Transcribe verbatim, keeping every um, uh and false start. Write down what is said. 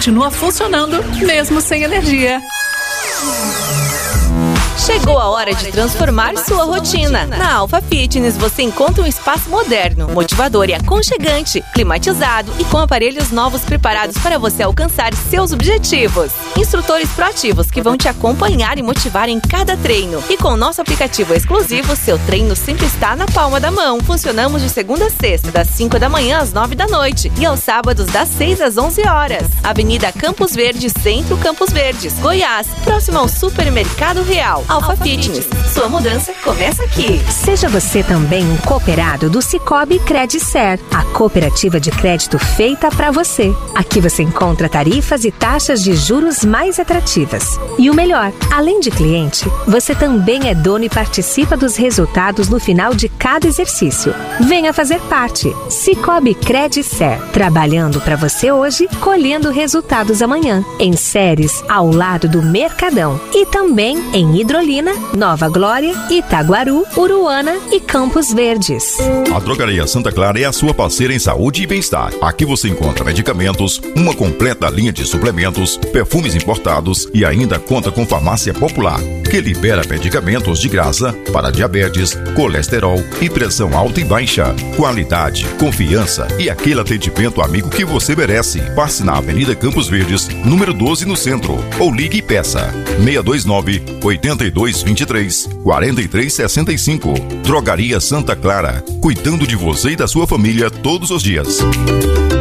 continua funcionando mesmo sem energia. Chegou a hora de transformar sua rotina. Na Alpha Fitness você encontra um espaço moderno, motivador e aconchegante, climatizado e com aparelhos novos preparados para você alcançar seus objetivos. Instrutores proativos que vão te acompanhar e motivar em cada treino. E com o nosso aplicativo exclusivo, seu treino sempre está na palma da mão. Funcionamos de segunda a sexta, das cinco da manhã às nove da noite e aos sábados das seis às onze horas. Avenida Campos Verdes, Centro Campos Verdes, Goiás, próximo ao Supermercado Real. Alpha Fitness, sua mudança começa aqui. Seja você também um cooperado do Sicoob Credicer, a cooperativa de crédito feita para você. Aqui você encontra tarifas e taxas de juros mais atrativas. E o melhor, além de cliente, você também é dono e participa dos resultados no final de cada exercício. Venha fazer parte. Sicoob Credicer, trabalhando para você hoje, colhendo resultados amanhã. Em Séries, ao lado do Mercadão. E também em Hidrolina, Nova Glória, Itaguaru, Uruana e Campos Verdes. A Drogaria Santa Clara é a sua parceira em saúde e bem-estar. Aqui você encontra medicamentos, uma completa linha de suplementos, perfumes importados e ainda conta com farmácia popular, que libera medicamentos de graça para diabetes, colesterol e pressão alta e baixa. Qualidade, confiança e aquele atendimento amigo que você merece. Passe na Avenida Campos Verdes, número doze no centro, ou ligue e peça seis dois nove, oito dois dois três, quatro três seis cinco. Drogaria Santa Clara, cuidando de você e da sua família todos os dias.